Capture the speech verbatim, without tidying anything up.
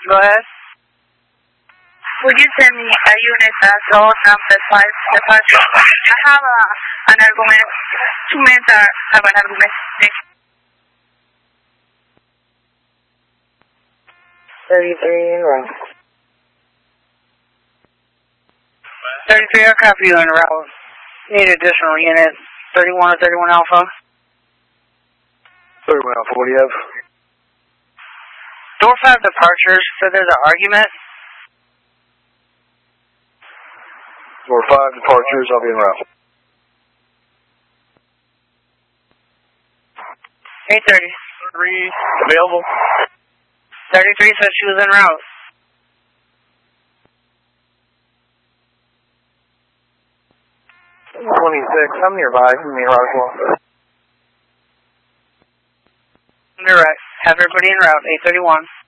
Go ahead. Would you send me a unit as all number five departure? I have a, an argument. Two minutes are have an argument. thirty-three en route. thirty-three, I'll copy you en route. Need additional unit. thirty-one or thirty-one Alpha. thirty-one Alpha, what do you have? Door five departures, so there's an argument. Door five departures, I'll be en route. eight thirty. Three, available. thirty-three said she was en route. twenty-six, I'm nearby. I'm en route as well. You're right. Have everybody en route, eight thirty-one.